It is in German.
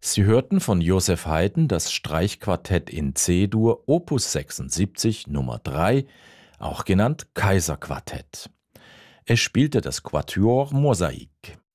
Sie hörten von Joseph Haydn das Streichquartett in C-Dur Opus 76 Nummer 3, auch genannt Kaiserquartett. Es spielte das Quatuor Mosaik.